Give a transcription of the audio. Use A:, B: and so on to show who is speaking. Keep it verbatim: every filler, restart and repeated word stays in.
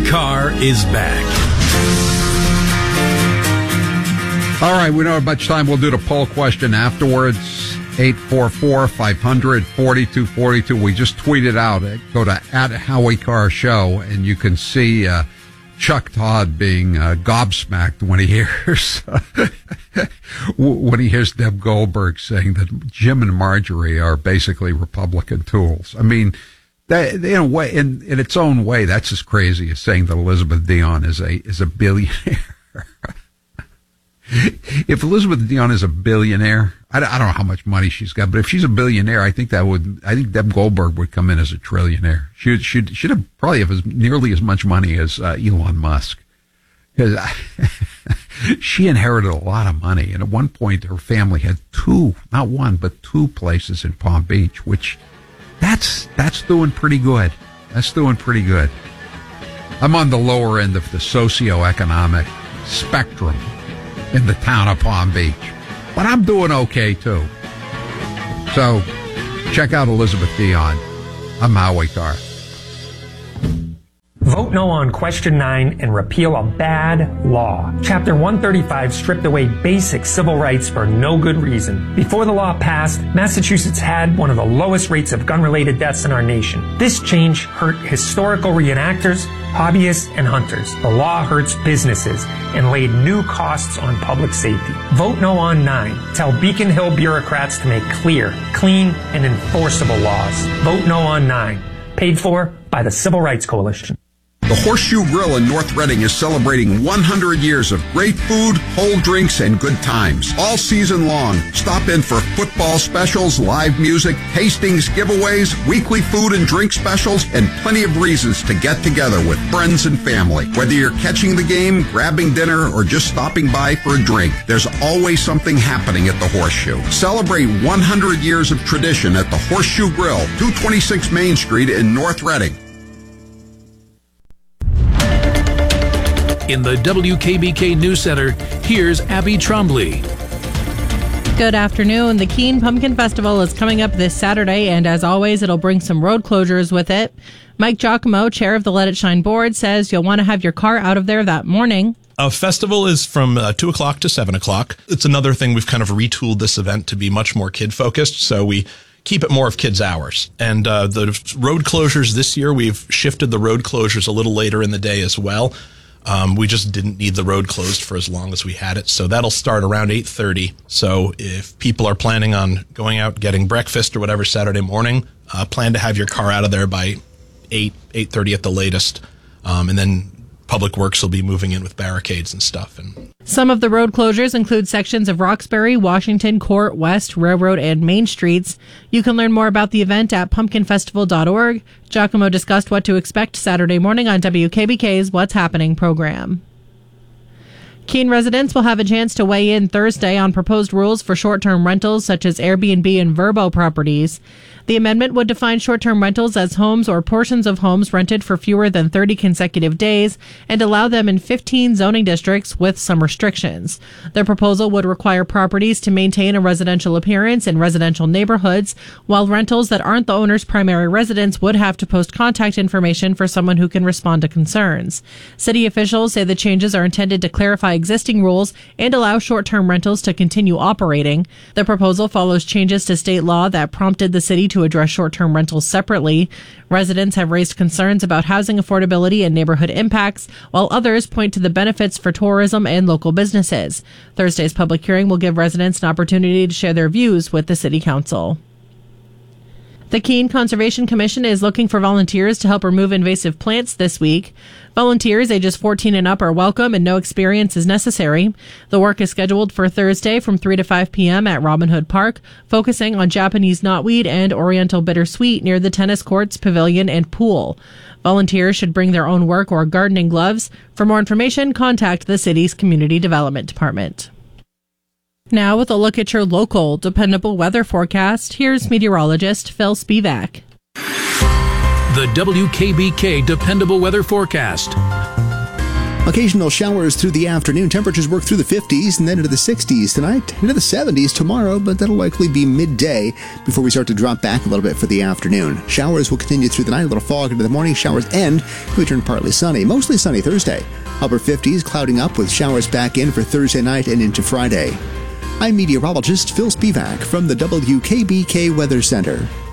A: Carr is back.
B: All right, we don't have much time. We'll do the poll question afterwards. eight four four, five hundred, forty-two forty-two. We just tweeted out. Go to at Howie Carr Show, and you can see uh, Chuck Todd being uh, gobsmacked when he hears uh, when he hears Deb Goldberg saying that Jim and Marjorie are basically Republican tools. I mean, that, in a way, in, in its own way, that's as crazy as saying that Elizabeth Dion is a is a billionaire. If Elizabeth Dion is a billionaire, I, I don't know how much money she's got, but if she's a billionaire, I think that would, I think Deb Goldberg would come in as a trillionaire. She would, she'd, she'd have probably have as, nearly as much money as uh, Elon Musk. Because she inherited a lot of money, and at one point her family had two, not one, but two places in Palm Beach, which that's that's doing pretty good. That's doing pretty good. I'm on the lower end of the socioeconomic spectrum in the town of Palm Beach, but I'm doing okay too. So check out Elizabeth Dion. I'm Howie Carr.
C: Vote no on question nine and repeal a bad law. Chapter one thirty-five stripped away basic civil rights for no good reason. Before the law passed, Massachusetts had one of the lowest rates of gun-related deaths in our nation. This change hurt historical reenactors, hobbyists, and hunters. The law hurts businesses and laid new costs on public safety. Vote no on nine. Tell Beacon Hill bureaucrats to make clear, clean, and enforceable laws. Vote no on nine. Paid for by the Civil Rights Coalition.
D: The Horseshoe Grill in North Reading is celebrating one hundred years of great food, cold drinks, and good times. All season long, stop in for football specials, live music, tastings, giveaways, weekly food and drink specials, and plenty of reasons to get together with friends and family. Whether you're catching the game, grabbing dinner, or just stopping by for a drink, there's always something happening at the Horseshoe. Celebrate one hundred years of tradition at the Horseshoe Grill, two twenty-six Main Street in North Reading.
A: In the W K B K News Center, here's Abby Trombley.
E: Good afternoon. The Keene Pumpkin Festival is coming up this Saturday, and as always, it'll bring some road closures with it. Mike Giacomo, chair of the Let It Shine board, says you'll want to have your car out of there that morning.
F: A festival is from uh, two o'clock to seven o'clock. It's another thing we've kind of retooled this event to be much more kid-focused, so we keep it more of kids' hours. And uh, the road closures this year, we've shifted the road closures a little later in the day as well. Um, we just didn't need the road closed for as long as we had it. So that'll start around eight thirty. So if people are planning on going out, getting breakfast or whatever Saturday morning, uh, plan to have your car out of there by eight, eight thirty at the latest. Um, and then Public Works will be moving in with barricades and stuff. And
E: some of the road closures include sections of Roxbury, Washington, Court, West, Railroad, and Main Streets. You can learn more about the event at pumpkin festival dot org. Giacomo discussed what to expect Saturday morning on W K B K's What's Happening program. Keene residents will have a chance to weigh in Thursday on proposed rules for short-term rentals such as Airbnb and Vrbo properties. The amendment would define short-term rentals as homes or portions of homes rented for fewer than thirty consecutive days and allow them in fifteen zoning districts with some restrictions. The proposal would require properties to maintain a residential appearance in residential neighborhoods, while rentals that aren't the owner's primary residence would have to post contact information for someone who can respond to concerns. City officials say the changes are intended to clarify existing rules and allow short-term rentals to continue operating. The proposal follows changes to state law that prompted the city to address short-term rentals separately. Residents have raised concerns about housing affordability and neighborhood impacts, while others point to the benefits for tourism and local businesses. Thursday's public hearing will give residents an opportunity to share their views with the City Council. The Keene Conservation Commission is looking for volunteers to help remove invasive plants this week. Volunteers ages fourteen and up are welcome and no experience is necessary. The work is scheduled for Thursday from three to five p.m. at Robin Hood Park, focusing on Japanese knotweed and Oriental bittersweet near the tennis courts, pavilion, and pool. Volunteers should bring their own work or gardening gloves. For more information, contact the city's Community Development Department. Now with a look at your local dependable weather forecast, here's meteorologist Phil Spivak.
A: The W K B K Dependable Weather Forecast.
G: Occasional showers through the afternoon. Temperatures work through the fifties and then into the sixties tonight, into the seventies tomorrow, but that'll likely be midday before we start to drop back a little bit for the afternoon. Showers will continue through the night, a little fog into the morning. Showers end, we turn partly sunny. Mostly sunny Thursday. Upper fifties, clouding up with showers back in for Thursday night and into Friday. I'm meteorologist Phil Spivak from the W K B K Weather Center.